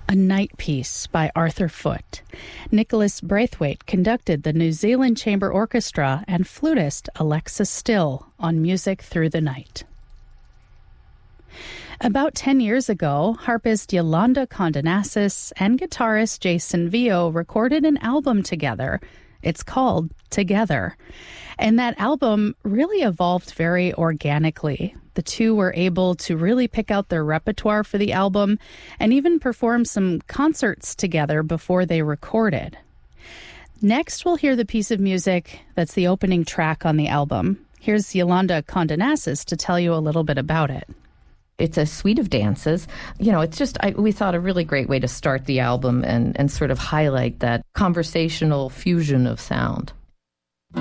A Night Piece by Arthur Foote. Nicholas Braithwaite conducted the New Zealand Chamber Orchestra and flutist Alexis Still on Music Through the Night. About 10 years ago, harpist Yolanda Condonassis and guitarist Jason Vio recorded an album together. It's called Together. And that album really evolved very organically. The two were able to really pick out their repertoire for the album and even perform some concerts together before they recorded. Next, we'll hear the piece of music that's the opening track on the album. Here's Yolanda Condonassis to tell you a little bit about it. It's a suite of dances. It's just, we thought a really great way to start the album and sort of highlight that conversational fusion of sound.